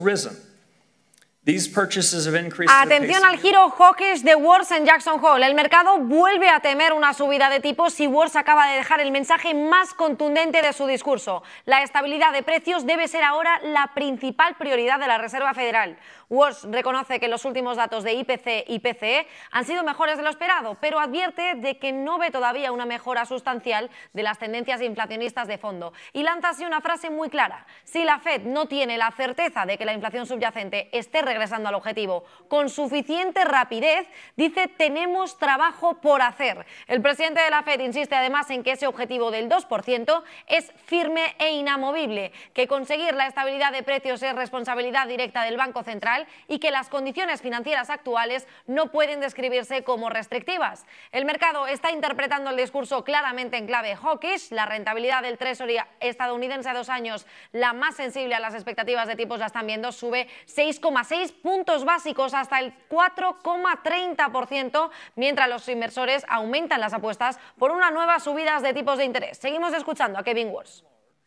risen. These purchases have increased. Atención al giro hawkish de Worts en Jackson Hole. El mercado vuelve a temer una subida de tipos y Worts acaba de dejar el mensaje más contundente de su discurso. La estabilidad de precios debe ser ahora la principal prioridad de la Reserva Federal. Worts reconoce que los últimos datos de IPC y PCE han sido mejores de lo esperado, pero advierte de que no ve todavía una mejora sustancial de las tendencias inflacionistas de fondo. Y lanza así una frase muy clara: si la Fed no tiene la certeza de que la inflación subyacente esté regresando al objetivo con suficiente rapidez, dice, tenemos trabajo por hacer. El presidente de la Fed insiste además en que ese objetivo del 2% es firme e inamovible, que conseguir la estabilidad de precios es responsabilidad directa del Banco Central y que las condiciones financieras actuales no pueden describirse como restrictivas. El mercado está interpretando el discurso claramente en clave hawkish. La rentabilidad del Treasury estadounidense a 2 años, la más sensible a las expectativas de tipos, la están viendo, sube 6,6 puntos básicos hasta el 4,30%, mientras los inversores aumentan las apuestas por una nueva subida de tipos de interés. Seguimos escuchando a Kevin Worts.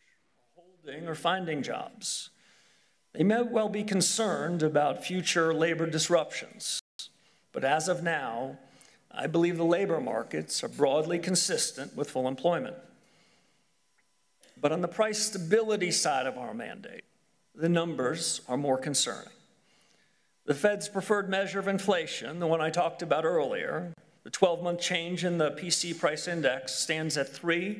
They may well be concerned about future labor disruptions, but as of now, I believe the labor markets are broadly consistent with full employment. But on the price stability side of our mandate, the numbers are more concerning. The Fed's preferred measure of inflation, the one I talked about earlier, the 12-month change in the PC price index stands at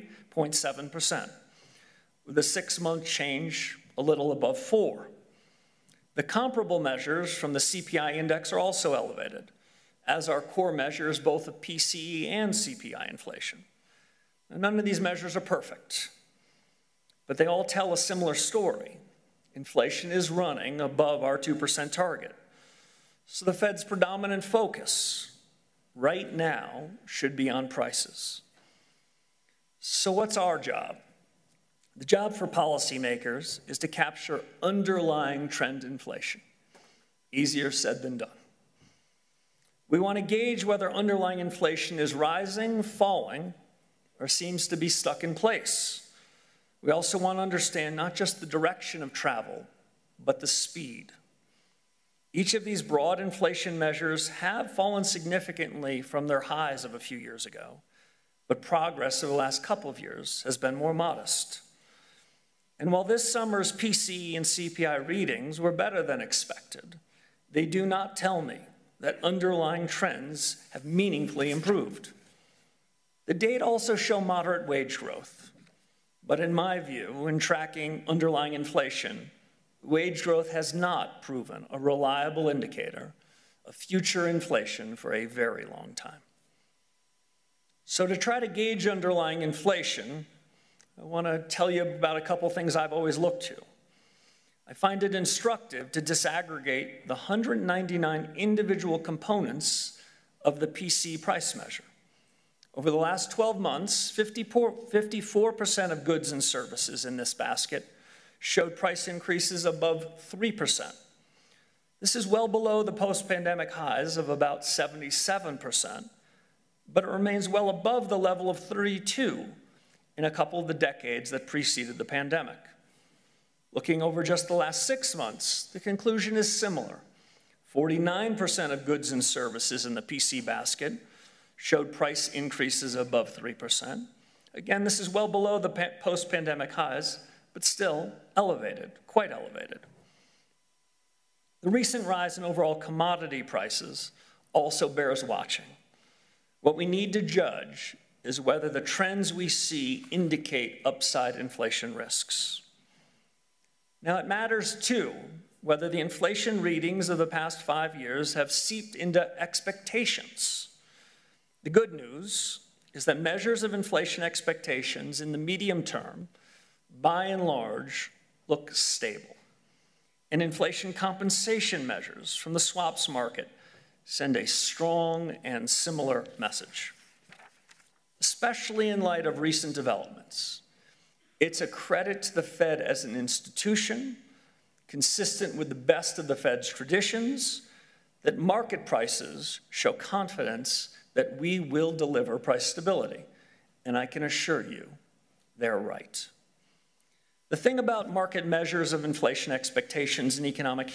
3.7%, with a 6-month change a little above 4%. The comparable measures from the CPI index are also elevated, as are core measures both of PCE and CPI inflation. And none of these measures are perfect, but they all tell a similar story. Inflation is running above our 2% target. So the Fed's predominant focus right now should be on prices. So what's our job? The job for policymakers is to capture underlying trend inflation. Easier said than done. We want to gauge whether underlying inflation is rising, falling, or seems to be stuck in place. We also want to understand not just the direction of travel, but the speed. Each of these broad inflation measures have fallen significantly from their highs of a few years ago, but progress over the last couple of years has been more modest. And while this summer's PCE and CPI readings were better than expected, they do not tell me that underlying trends have meaningfully improved. The data also show moderate wage growth, but in my view, when tracking underlying inflation, wage growth has not proven a reliable indicator of future inflation for a very long time. So to try to gauge underlying inflation, I want to tell you about a couple things I've always looked to. I find it instructive to disaggregate the 199 individual components of the PC price measure. Over the last 12 months, 54% of goods and services in this basket showed price increases above 3%. This is well below the post-pandemic highs of about 77%, but it remains well above the level of 32% in a couple of the decades that preceded the pandemic. Looking over just the last 6 months, the conclusion is similar. 49% of goods and services in the PC basket showed price increases above 3%. Again, this is well below the post-pandemic highs, but still elevated, quite elevated. The recent rise in overall commodity prices also bears watching. What we need to judge is whether the trends we see indicate upside inflation risks. Now, it matters, too, whether the inflation readings of the past 5 years have seeped into expectations. The good news is that measures of inflation expectations in the medium term, by and large, look stable. And inflation compensation measures from the swaps market send a strong and similar message. Especially in light of recent developments, it's a credit to the Fed as an institution, consistent with the best of the Fed's traditions, that market prices show confidence that we will deliver price stability. And I can assure you, they're right. The thing about market measures of inflation expectations and economic